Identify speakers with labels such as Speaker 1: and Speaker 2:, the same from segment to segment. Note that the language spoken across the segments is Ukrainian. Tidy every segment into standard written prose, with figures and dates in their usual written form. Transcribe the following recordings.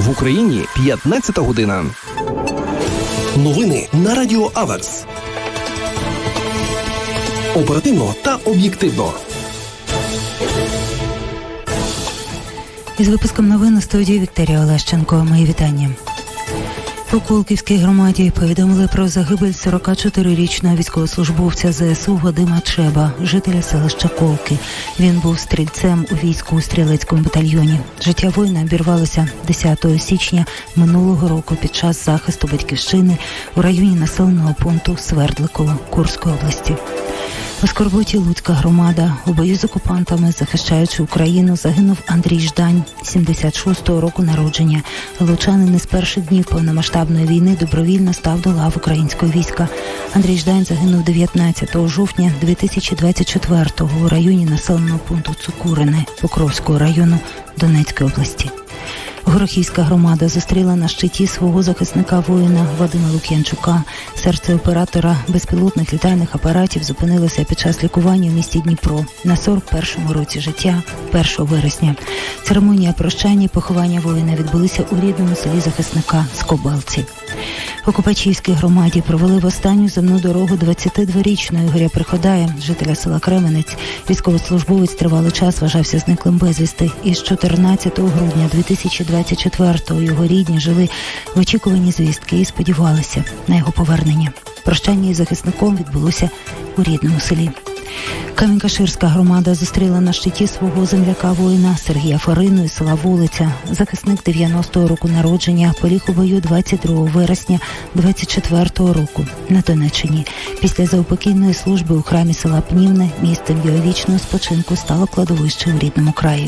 Speaker 1: В Україні 15 година.
Speaker 2: Новини на Радіо Аверс. Оперативно та об'єктивно.
Speaker 3: Із випуском новин у студії Вікторія Олещенко. Мої вітання. У Колківській громаді повідомили про загибель 44-річного військовослужбовця ЗСУ Вадима Чеба, жителя селища Колки. Він був стрільцем у війську у стрілецькому батальйоні. Життя воїна обірвалося 10 січня минулого року під час захисту батьківщини у районі населеного пункту Свердликово Курської області. У Скорботі Луцька громада. У бою з окупантами, захищаючи Україну, загинув Андрій Ждань, 76-го року народження. Лучанин із перших днів повномасштабної війни добровільно став до лав українського війська. Андрій Ждань загинув 19 жовтня 2024-го у районі населеного пункту Цукурине Покровського району Донецької області. Горохівська громада зустріла на щиті свого захисника-воїна Вадима Лук'янчука. Серце оператора безпілотних літальних апаратів зупинилося під час лікування у місті Дніпро на 41-му році життя 1 вересня. Церемонія прощання і поховання воїна відбулися у рідному селі захисника Скобелці. В Окупачівській громаді провели в останню земну дорогу 22-річного Ігоря Приходая, жителя села Кременець. Військовослужбовець тривалий час вважався зниклим безвісти. Із 14 грудня 2024-го його рідні жили в очікуванні звістки і сподівалися на його повернення. Прощання із захисником відбулося у рідному селі. Камінь-Каширська громада зустріла на щиті свого земляка-воїна Сергія Фарину із села Волиця. Захисник 90-го року народження поліг у бою 22 вересня 24-го року на Донеччині. Після заупокійної служби у храмі села Пнівне місцем його вічного спочинку стало кладовище у рідному краї.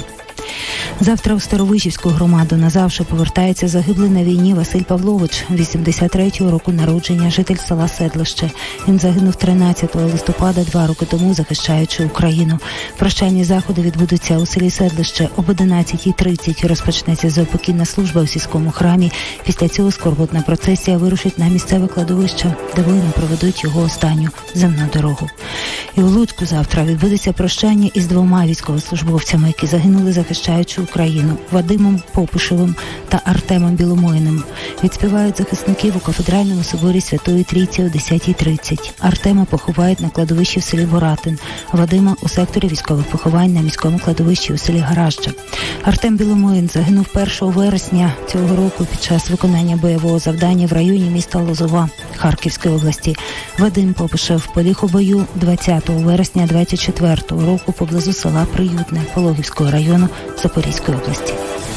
Speaker 3: Завтра у Старовижівську громаду назавжди повертається загиблий на війні Василь Павлович, 83-го року народження, житель села Седлище. Він загинув 13 листопада 2 роки тому, захищаючи Україну. Прощальні заходи відбудуться у селі Седлище. Об 11:30 розпочнеться заупокійна служба у сільському храмі. Після цього скорботна процесія вирушить на місцеве кладовище, де воїни проведуть його останню земну дорогу. І у Луцьку завтра відбудеться прощання із 2 військовослужбовцями, які загинули, захищаючи Україну, Вадимом Попушевим та Артемом Біломоїним. Відспівають захисників у кафедральному соборі Святої Трійці о 10:30. Артема поховають на кладовищі в селі Боратин, Вадима у секторі військових поховань на міському кладовищі у селі Гаражча. Артем Біломоїн загинув 1 вересня цього року під час виконання бойового завдання в районі міста Лозова Харківської області. Вадим Попушев поліг у бою 20 вересня 24-го року поблизу села Приютне Пологівського району Запорізької області.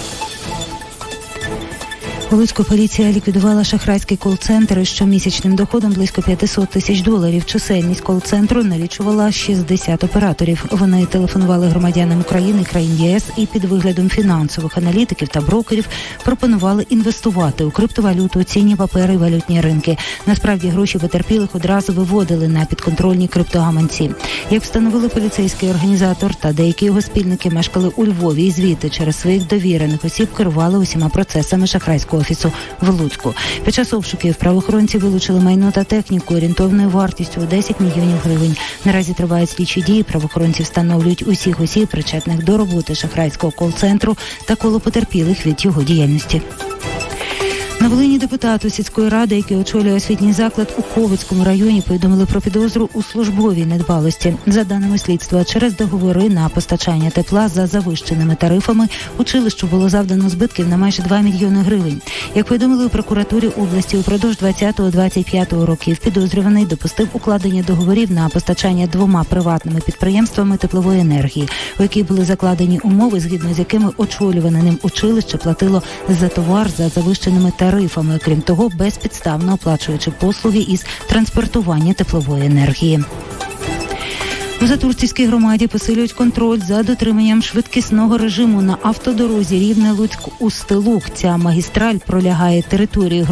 Speaker 3: У Луцьку поліція ліквідувала шахрайський кол-центр із щомісячним доходом близько $500 тисяч. Чисельність кол-центру налічувала 60 операторів. Вони телефонували громадянам України, країн ЄС і під виглядом фінансових аналітиків та брокерів пропонували інвестувати у криптовалюту, цінні папери і валютні ринки. Насправді гроші потерпілих одразу виводили на підконтрольні криптогаманці. Як встановили поліцейський організатор та деякі його спільники мешкали у Львові і звідти через своїх довірених осіб керували усіма процесами шахрайського офісу в Луцьку. Під час обшуків правоохоронці вилучили майно та техніку орієнтовною вартістю у 10 мільйонів гривень. Наразі тривають слідчі дії. Правоохоронці встановлюють усіх осіб, причетних до роботи шахрайського кол-центру та коло потерпілих від його діяльності. На Волині депутату сільської ради, який очолює освітній заклад у Ковицькому районі, повідомили про підозру у службовій недбалості. За даними слідства, через договори на постачання тепла за завищеними тарифами училищу було завдано збитків на майже 2 мільйони гривень. Як повідомили у прокуратурі області, упродовж 20-25 років підозрюваний допустив укладення договорів на постачання 2 приватними підприємствами теплової енергії, у які були закладені умови, згідно з якими очолюване ним училище платило за товар за завищеними тарифами. Крім того, безпідставно оплачуючи послуги із транспортування теплової енергії. У Затурцівській громаді посилюють контроль за дотриманням швидкісного режиму на автодорозі Рівне-Луцьк-Устилуг. Ця магістраль пролягає територією